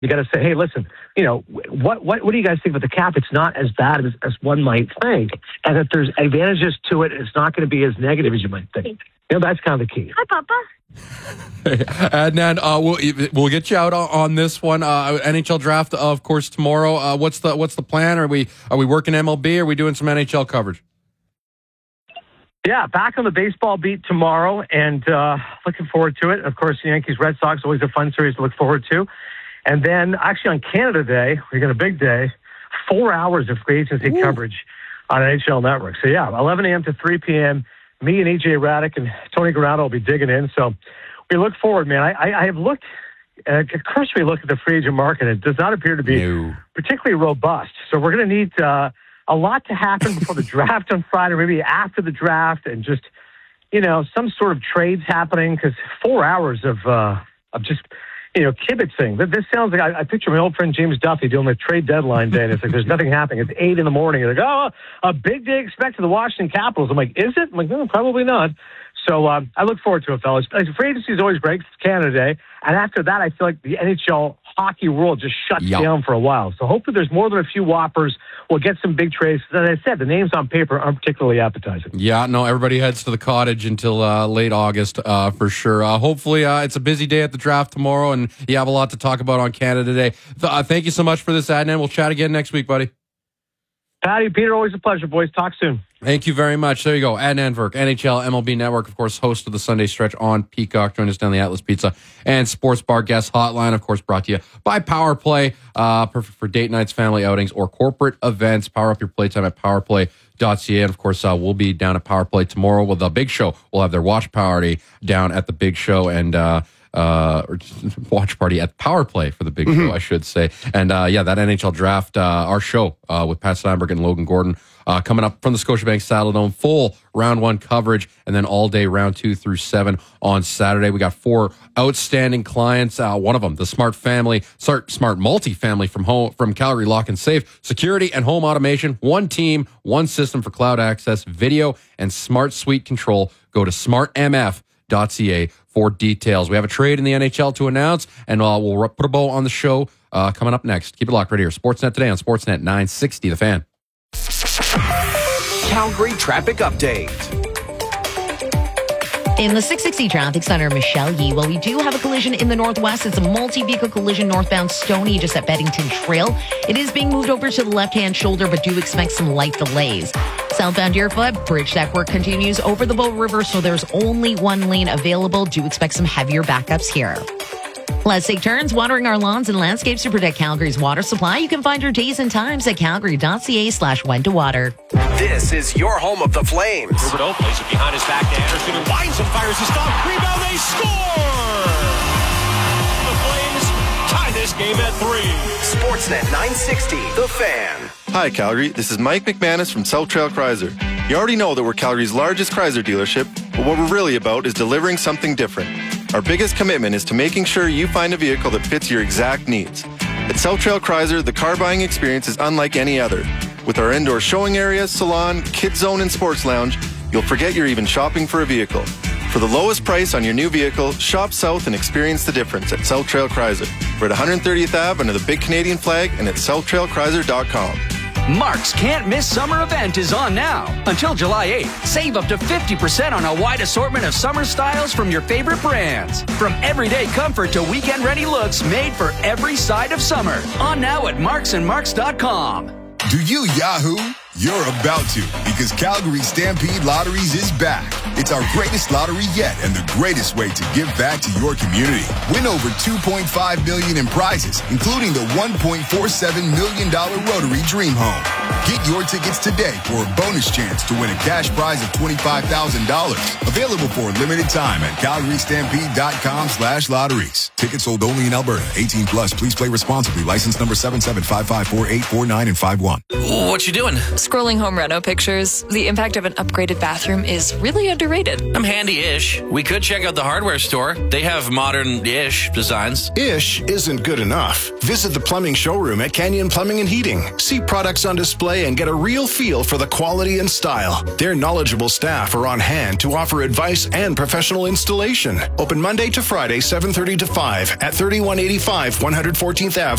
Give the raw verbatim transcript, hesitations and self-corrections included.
You got to say, hey, listen, you know, what, what, what do you guys think about the cap? It's not as bad as, as one might think. And if there's advantages to it, it's not going to be as negative as you might think. You know, that's kind of the key. Hi, Papa. Hey, Adnan, uh, we'll, we'll get you out on this one. Uh, N H L draft, of course, tomorrow. Uh, what's the what's the plan? Are we are we working M L B? Or are we doing some N H L coverage? Yeah, back on the baseball beat tomorrow, and uh, looking forward to it. Of course, Yankees Red Sox, always a fun series to look forward to. And then, actually, on Canada Day, we got a big day, four hours of free agency Ooh. coverage on N H L Network. So, yeah, eleven a.m. to three p.m., me and E J Raddick and Tony Granato will be digging in. So we look forward, man. I, I, I have looked, uh, cursory look at the free agent market. It does not appear to be no. particularly robust. So we're going to need uh, a lot to happen before the draft on Friday, maybe after the draft, and just, you know, some sort of trades happening, because four hours of uh, of just, you know, kibitzing. This sounds like, I, I picture my old friend James Duffy doing the trade deadline day, and it's like there's nothing happening. It's eight in the morning. And they're like, oh, a big day expected to the Washington Capitals. I'm like, is it? I'm like, no, probably not. So um, I look forward to it, fellas. Free agency is always great. It's Canada Day. And after that, I feel like the N H L hockey world just shuts yep. down for a while. So hopefully there's more than a few whoppers. We'll get some big trades. As I said, the names on paper aren't particularly appetizing. Yeah, no, everybody heads to the cottage until uh, late August uh, for sure. Uh, hopefully uh, it's a busy day at the draft tomorrow, and you have a lot to talk about on Canada Day. Th- uh, thank you so much for this, Adnan. We'll chat again next week, buddy. Patty, Peter, always a pleasure, boys. Talk soon. Thank you very much. There you go. Adnan Virk, N H L M L B Network, of course, host of the Sunday Stretch on Peacock. Join us down the Atlas Pizza and Sports Bar Guest Hotline, of course, brought to you by Power Play. Uh, perfect for date nights, family outings, or corporate events. Power up your playtime at powerplay dot c a. And, of course, uh, we'll be down at Power Play tomorrow with the Big Show. We'll have their watch party down at the Big Show, and uh, uh, or watch party at Power Play for the Big mm-hmm. Show, I should say. And, uh, yeah, that N H L draft, uh, our show uh, with Pat Steinberg and Logan Gordon, Uh, coming up from the Scotiabank Saddledome, full round one coverage, and then all day round two through seven on Saturday. We got four outstanding clients. Uh, one of them, the Smart Family, Smart, Smart Multi-Family from home, from Calgary Lock and Safe, security and home automation, one team, one system for cloud access, video, and smart suite control. Go to smart m f dot c a for details. We have a trade in the N H L to announce, and uh, we'll put a bow on the show uh, coming up next. Keep it locked right here. Sportsnet today on Sportsnet nine sixty, The Fan. Calgary traffic update. In the six sixty traffic center, Michelle Yee. Well, we do have a collision in the northwest. It's a multi-vehicle collision northbound Stoney, just at Beddington Trail. It is being moved over to the left-hand shoulder, but do expect some light delays. Southbound Deerfoot, bridge deck work continues over the Bow River, so there's only one lane available. Do expect some heavier backups here. Let's take turns watering our lawns and landscapes to protect Calgary's water supply. You can find your days and times at calgary.ca slash when to water. This is your home of the Flames. Roberto plays it behind his back to Anderson and winds and fires a stop. Rebound, they score! The Flames tie this game at three. Sportsnet nine sixty, The Fan. Hi, Calgary. This is Mike McManus from South Trail Chrysler. You already know that we're Calgary's largest Chrysler dealership, but what we're really about is delivering something different. Our biggest commitment is to making sure you find a vehicle that fits your exact needs. At South Trail Chrysler, the car buying experience is unlike any other. With our indoor showing area, salon, kids zone, and sports lounge, you'll forget you're even shopping for a vehicle. For the lowest price on your new vehicle, shop south and experience the difference at South Trail Chrysler. We're at one hundred thirtieth Avenue under the big Canadian flag and at south trail chrysler dot com. Mark's Can't Miss Summer event is on now. Until July eighth, save up to fifty percent on a wide assortment of summer styles from your favorite brands. From everyday comfort to weekend-ready looks made for every side of summer. On now at marks and marks dot com. Do you Yahoo? You're about to, because Calgary Stampede Lotteries is back. It's our greatest lottery yet and the greatest way to give back to your community. Win over two point five million dollars in prizes, including the one point four seven million dollars Rotary Dream Home. Get your tickets today for a bonus chance to win a cash prize of twenty-five thousand dollars. Available for a limited time at calgary stampede dot com slash lotteries. Tickets sold only in Alberta. eighteen plus. Please play responsibly. License number seven seven five five four eight four nine and five one. What you doing? Scrolling home reno pictures. The impact of an upgraded bathroom is really underrated. I'm handy-ish. We could check out the hardware store. They have modern-ish designs. Ish isn't good enough. Visit the plumbing showroom at Canyon Plumbing and Heating. See products on display display and get a real feel for the quality and style. Their knowledgeable staff are on hand to offer advice and professional installation. Open Monday to Friday, seven thirty to five at thirty-one eighty-five one hundred fourteenth Avenue.